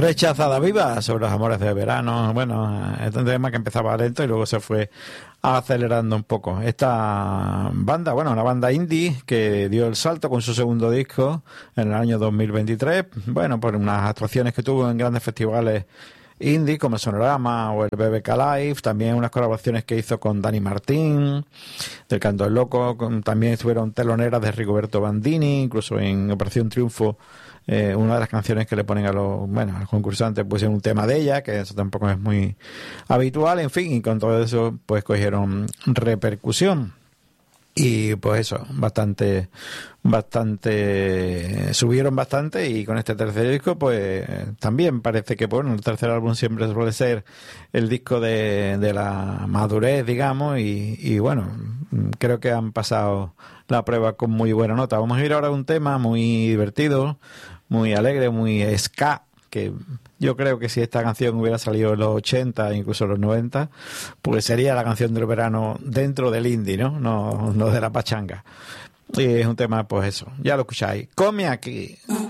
Rechazada viva sobre los amores de verano. Bueno, es un tema que empezaba lento y luego se fue acelerando un poco. Esta banda, bueno, una banda indie que dio el salto con su segundo disco en el año 2023, bueno, por unas actuaciones que tuvo en grandes festivales indie como Sonorama o el BBK Live, también unas colaboraciones que hizo con Dani Martín del Canto del Loco, también estuvieron teloneras de Rigoberto Bandini, incluso en Operación Triunfo. Una de las canciones que le ponen a los concursantes pues es un tema de ella, que eso tampoco es muy habitual, en fin, y con todo eso pues cogieron repercusión y pues eso, bastante subieron bastante, y con este tercer disco pues también parece que bueno, el tercer álbum siempre suele ser el disco de la madurez, digamos, y bueno, creo que han pasado la prueba con muy buena nota. Vamos a ir ahora a un tema muy divertido, muy alegre, muy ska, que yo creo que si esta canción hubiera salido en los 80, incluso en los 90, pues sería la canción del verano dentro del indie, ¿no? No de la pachanga. Y es un tema, pues eso, ya lo escucháis. Come aquí.